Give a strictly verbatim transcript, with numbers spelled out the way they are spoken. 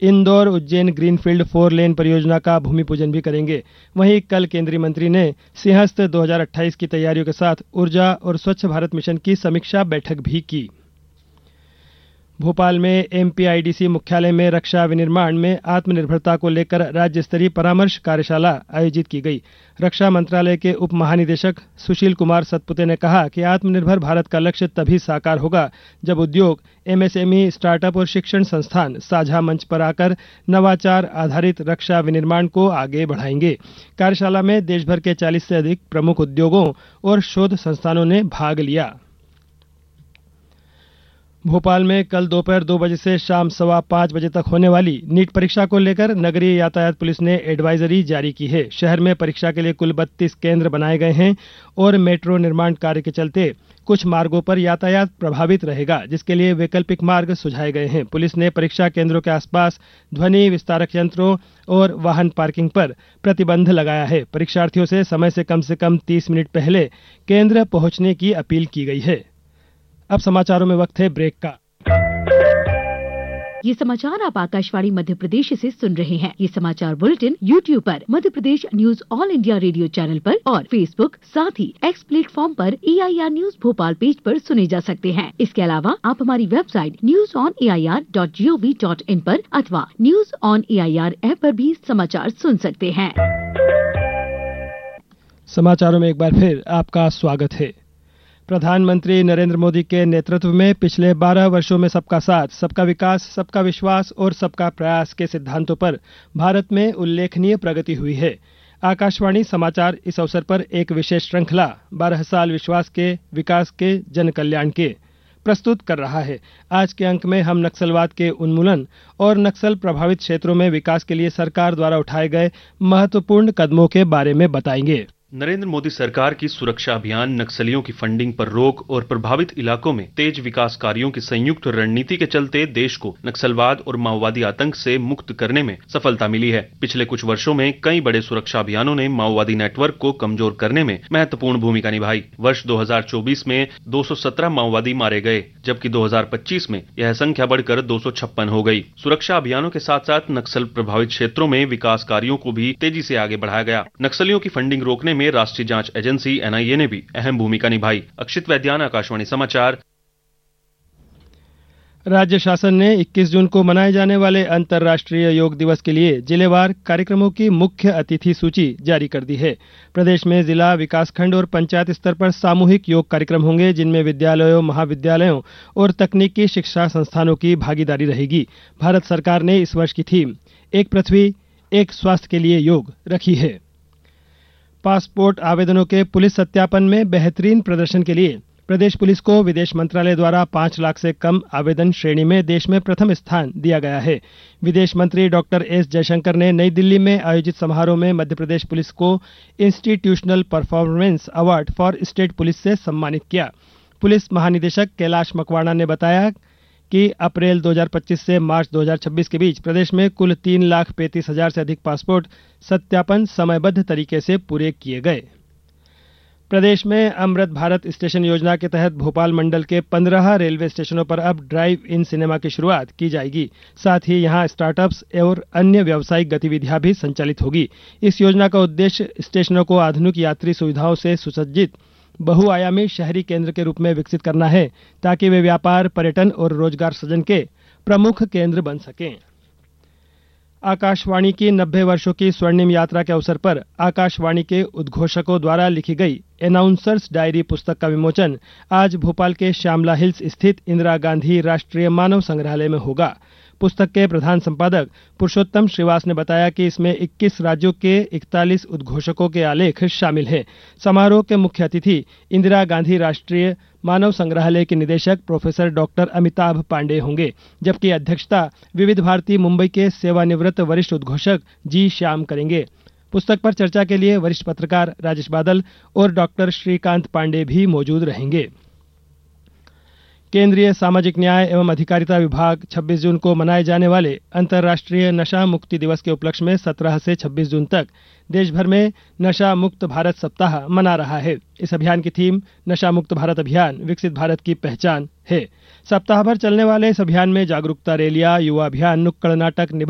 Indore Ujjain greenfield four lane परियोजना का भूमि पूजन भी करेंगे। वहीं कल केंद्रीय मंत्री ने सिंहस्थ दो हज़ार अट्ठाईस की तैयारियों के साथ ऊर्जा और स्वच्छ भारत मिशन की समीक्षा बैठक भी की। भोपाल में एमपीआईडीसी मुख्यालय में रक्षा विनिर्माण में आत्मनिर्भरता को लेकर राज्य स्तरीय परामर्श कार्यशाला आयोजित की गई। रक्षा मंत्रालय के उप महानिदेशक सुशील कुमार सतपुते ने कहा कि आत्मनिर्भर भारत का लक्ष्य तभी साकार होगा जब उद्योग, एमएसएमई, स्टार्टअप और शिक्षण संस्थान साझा मंच पर आकर नवाचार आधारित रक्षा विनिर्माण को आगे बढ़ाएंगे। कार्यशाला में देश भर के चालीस से अधिक प्रमुख उद्योगों और शोध संस्थानों ने भाग लिया। भोपाल में कल दोपहर दो बजे से शाम सवा पाँच बजे तक होने वाली नीट परीक्षा को लेकर नगरीय यातायात पुलिस ने एडवाइजरी जारी की है। शहर में परीक्षा के लिए कुल बत्तीस केंद्र बनाए गए हैं और मेट्रो निर्माण कार्य के चलते कुछ मार्गों पर यातायात प्रभावित रहेगा, जिसके लिए वैकल्पिक मार्ग सुझाए गए हैं। पुलिस ने परीक्षा केंद्रों के आसपास ध्वनि विस्तारक यंत्रों और वाहन पार्किंग पर प्रतिबंध लगाया है। परीक्षार्थियों से समय से कम से कम तीस मिनट पहले केंद्र पहुंचने की अपील की गई है। अब समाचारों में वक्त है ब्रेक का। ये समाचार आप आकाशवाणी मध्य प्रदेश से सुन रहे हैं। ये समाचार बुलेटिन यूट्यूब पर Madhya Pradesh news all India radio channel पर और फेसबुक साथ ही एक्स प्लेटफॉर्म पर ए I R news Bhopal page पर सुने जा सकते हैं। इसके अलावा आप हमारी website news on A I R dot G O V dot in पर अथवा news on A I R app पर भी समाचार सुन सकते हैं। समाचारों में एक बार फिर आपका स्वागत है। प्रधानमंत्री नरेंद्र मोदी के नेतृत्व में पिछले बारह वर्षों में सबका साथ, सबका विकास, सबका विश्वास और सबका प्रयास के सिद्धांतों पर भारत में उल्लेखनीय प्रगति हुई है। आकाशवाणी समाचार इस अवसर पर एक विशेष श्रृंखला बारह साल विश्वास के, विकास के, जन कल्याण के प्रस्तुत कर रहा है। आज के अंक में हम नक्सलवाद के उन्मूलन और नक्सल प्रभावित क्षेत्रों में विकास के लिए सरकार द्वारा उठाए गए महत्वपूर्ण कदमों के बारे में बताएंगे। नरेंद्र मोदी सरकार की सुरक्षा अभियान, नक्सलियों की फंडिंग पर रोक और प्रभावित इलाकों में तेज विकास कार्यों की संयुक्त रणनीति के चलते देश को नक्सलवाद और माओवादी आतंक से मुक्त करने में सफलता मिली है। पिछले कुछ वर्षों में कई बड़े सुरक्षा अभियानों ने माओवादी नेटवर्क को कमजोर करने में महत्वपूर्ण भूमिका निभाई। वर्ष दो हज़ार चौबीस में दो सौ सत्रह माओवादी मारे गए, जबकि दो हज़ार पच्चीस में यह संख्या बढ़कर दो सौ छप्पन हो गई। सुरक्षा अभियानों के साथ साथ नक्सल प्रभावित क्षेत्रों में विकास कार्यों को भी तेजी से आगे बढ़ाया गया। नक्सलियों की फंडिंग रोकने में राष्ट्रीय जांच एजेंसी एन आई ए ने भी अहम भूमिका निभाई। अक्षित वैद्यान, आकाशवाणी समाचार। राज्य शासन ने इक्कीस जून को मनाए जाने वाले अंतर्राष्ट्रीय योग दिवस के लिए जिलेवार कार्यक्रमों की मुख्य अतिथि सूची जारी कर दी है। प्रदेश में जिला, विकासखंड और पंचायत स्तर पर सामूहिक योग कार्यक्रम होंगे, जिनमें विद्यालयों, महाविद्यालयों और तकनीकी शिक्षा संस्थानों की भागीदारी रहेगी। भारत सरकार ने इस वर्ष की थीम एक पृथ्वी एक स्वास्थ्य के लिए योग रखी है। पासपोर्ट आवेदनों के पुलिस सत्यापन में बेहतरीन प्रदर्शन के लिए प्रदेश पुलिस को विदेश मंत्रालय द्वारा पाँच लाख से कम आवेदन श्रेणी में देश में प्रथम स्थान दिया गया है। विदेश मंत्री डॉक्टर एस जयशंकर ने नई दिल्ली में आयोजित समारोह में मध्य प्रदेश पुलिस को institutional performance award for state police से सम्मानित किया। पुलिस महानिदेशक कैलाश मकवाना ने बताया कि अप्रैल दो हज़ार पच्चीस से मार्च दो हज़ार छब्बीस के बीच प्रदेश में कुल तीन लाख पैंतीस हजार से अधिक पासपोर्ट सत्यापन समयबद्ध तरीके से पूरे किए गए। प्रदेश में अमृत भारत स्टेशन योजना के तहत भोपाल मंडल के पंद्रह रेलवे स्टेशनों पर अब ड्राइव इन सिनेमा की शुरुआत की जाएगी। साथ ही यहां स्टार्टअप्स और अन्य व्यावसायिक गतिविधियां भी संचालित होगी। इस योजना का उद्देश्य स्टेशनों को आधुनिक यात्री सुविधाओं से सुसज्जित बहुआयामी शहरी केंद्र के रूप में विकसित करना है, ताकि वे व्यापार, पर्यटन और रोजगार सृजन के प्रमुख केंद्र बन सकें। आकाशवाणी की नब्बे वर्षों की स्वर्णिम यात्रा के अवसर पर आकाशवाणी के उद्घोषकों द्वारा लिखी गई अनाउंसर्स डायरी पुस्तक का विमोचन आज भोपाल के श्यामला हिल्स स्थित इंदिरा गांधी राष्ट्रीय मानव संग्रहालय में होगा। पुस्तक के प्रधान संपादक पुरुषोत्तम श्रीवास ने बताया कि इसमें इक्कीस राज्यों के इकतालीस उद्घोषकों के आलेख शामिल हैं। समारोह के मुख्य अतिथि इंदिरा गांधी राष्ट्रीय मानव संग्रहालय के निदेशक प्रोफेसर डॉक्टर अमिताभ पांडे होंगे, जबकि अध्यक्षता विविध भारती मुंबई के सेवानिवृत्त वरिष्ठ उद्घोषक जी श्याम करेंगे। पुस्तक पर चर्चा के लिए वरिष्ठ पत्रकार राजेश बादल और डॉक्टर श्रीकांत पांडे भी मौजूद रहेंगे। केंद्रीय सामाजिक न्याय एवं अधिकारिता विभाग छब्बीस जून को मनाए जाने वाले अंतर्राष्ट्रीय नशा मुक्ति दिवस के उपलक्ष्य में सत्रह से छब्बीस जून तक देश भर में नशा मुक्त भारत सप्ताह मना रहा है। इस अभियान की थीम नशा मुक्त भारत अभियान, विकसित भारत की पहचान है। सप्ताह भर चलने वाले इस अभियान में जागरूकता रैलियां, युवा अभियान, नुक्कड़ नाटक, निबंध